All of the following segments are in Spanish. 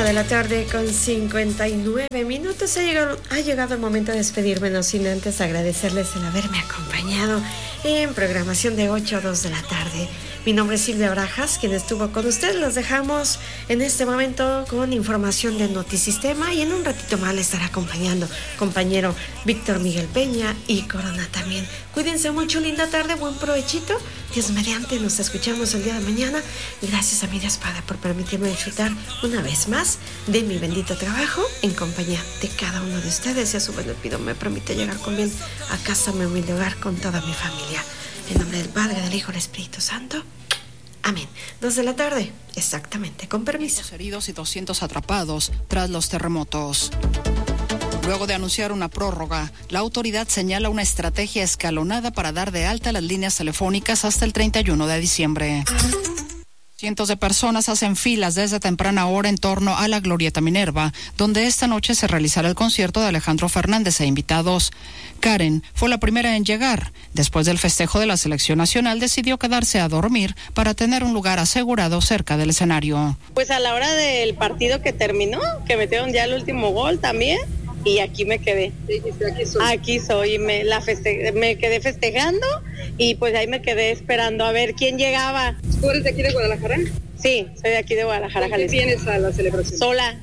de la tarde con 59 minutos. Ha llegado el momento de despedirme, no sin antes agradecerles el haberme acompañado en programación de 8 a 2 de la tarde. Mi nombre es Silvia Brajas, quien estuvo con ustedes. Los dejamos en este momento con información de Notisistema y en un ratito más le estará acompañando compañero Víctor Miguel Peña y Corona también. Cuídense mucho, linda tarde, buen provechito. Dios mediante, nos escuchamos el día de mañana. Gracias a mi Dios Padre por permitirme disfrutar una vez más de mi bendito trabajo en compañía de cada uno de ustedes. Y a su vez le pido me permite llegar con bien a casa, mi humilde hogar, con toda mi familia. En nombre del Padre, del Hijo y del Espíritu Santo. Amén. 2 de la tarde, exactamente, con permiso. Heridos y 200 atrapados tras los terremotos. Luego de anunciar una prórroga, la autoridad señala una estrategia escalonada para dar de alta las líneas telefónicas hasta el 31 de diciembre. Cientos de personas hacen filas desde temprana hora en torno a la Glorieta Minerva, donde esta noche se realizará el concierto de Alejandro Fernández e invitados. Karen fue la primera en llegar. Después del festejo de la selección nacional, decidió quedarse a dormir para tener un lugar asegurado cerca del escenario. Pues a la hora del partido que terminó, que metieron ya el último gol también, y aquí me quedé. Aquí soy, me quedé festejando y pues ahí me quedé esperando a ver quién llegaba. ¿Tú eres de aquí de Guadalajara? Sí, soy de aquí de Guadalajara, Jalisco. ¿Qué vienes a la celebración?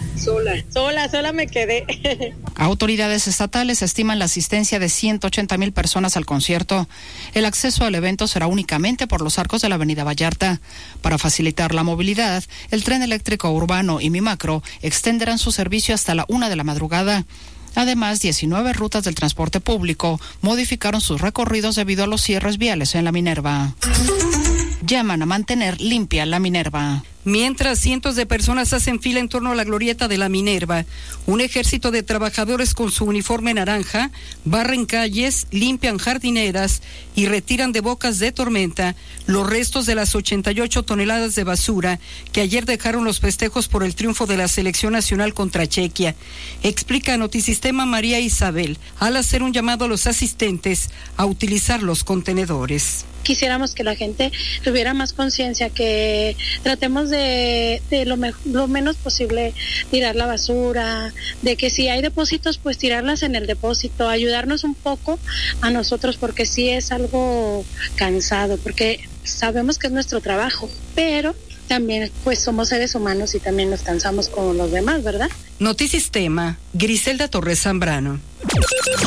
Sola me quedé. Autoridades estatales estiman la asistencia de 180,000 personas al concierto. El acceso al evento será únicamente por los arcos de la Avenida Vallarta. Para facilitar la movilidad, el tren eléctrico urbano y Mimacro extenderán su servicio hasta la 1 de la madrugada. Además, 19 rutas del transporte público modificaron sus recorridos debido a los cierres viales en la Minerva. Llaman a mantener limpia la Minerva. Mientras cientos de personas hacen fila en torno a la glorieta de la Minerva, un ejército de trabajadores con su uniforme naranja barren calles, limpian jardineras y retiran de bocas de tormenta los restos de las 88 toneladas de basura que ayer dejaron los festejos por el triunfo de la selección nacional contra Chequia. Explica Notisistema María Isabel al hacer un llamado a los asistentes a utilizar los contenedores. Quisiéramos que la gente tuviera más conciencia, que tratemos de lo menos posible tirar la basura, de que si hay depósitos, pues tirarlas en el depósito, ayudarnos un poco a nosotros, porque sí es algo cansado, porque sabemos que es nuestro trabajo, pero también pues somos seres humanos y también nos cansamos como los demás, ¿verdad? Notisistema, Griselda Torres Zambrano.